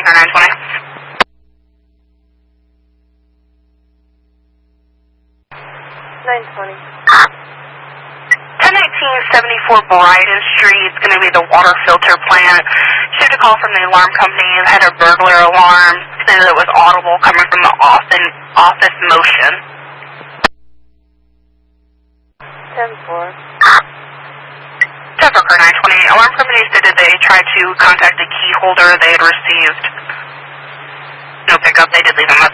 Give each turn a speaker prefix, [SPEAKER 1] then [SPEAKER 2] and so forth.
[SPEAKER 1] car 920.
[SPEAKER 2] 920.
[SPEAKER 1] 101974 Bryden Street. It's going to be the water filter plant. Should a call from the alarm company. You had a burglar alarm. Said it was audible coming from the office motion.
[SPEAKER 2] 10-4.
[SPEAKER 1] 10 for car 920. Alarm company stated they tried to contact the key holder they had received. No pickup. They did leave a message.